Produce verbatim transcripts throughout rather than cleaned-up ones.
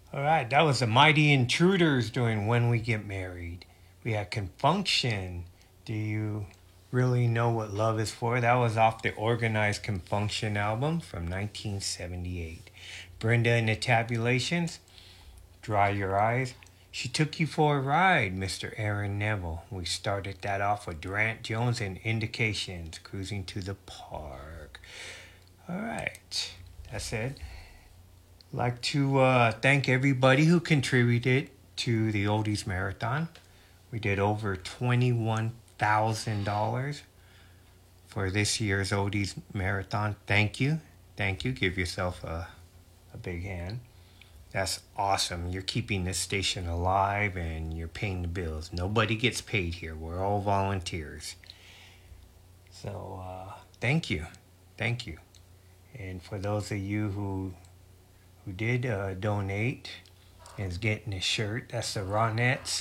All right, that was the Mighty Intruders doing When We Get Married. We had Confunction. Do you really know what love is for? That was off the Organized Confunction album from nineteen seventy-eight. Brenda and the Tabulations, Dry Your Eyes. She Took You for a Ride, Mister Aaron Neville. We started that off with Durant Jones and Indications, Cruising to the Park. All right, that's it. Like to uh, thank everybody who contributed to the Oldies Marathon. We did over twenty-one thousand dollars for this year's Oldies Marathon. Thank you. Thank you. Give yourself a, a big hand. That's awesome. You're keeping this station alive and you're paying the bills. Nobody gets paid here. We're all volunteers. So uh, thank you. Thank you. And for those of you who who did uh, donate and is getting a shirt, that's the Ronettes.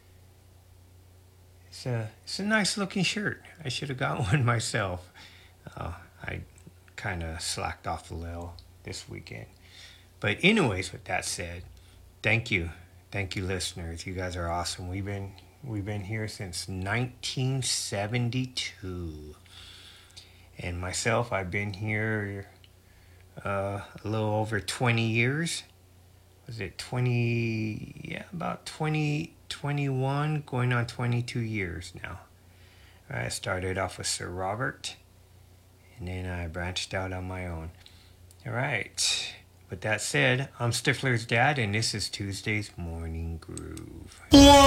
It's a, it's a nice looking shirt. I should have got one myself. Uh, I kind of slacked off a little this weekend. But anyways, with that said, thank you. Thank you, listeners. You guys are awesome. We've been we've been here since nineteen seventy-two. And myself, I've been here uh, a little over twenty years. Was it twenty? Yeah, about twenty, twenty-one, going on twenty-two years now. I started off with Sir Robert, and then I branched out on my own. All right. With that said, I'm Stifler's dad, and this is Tuesday's Morning Groove.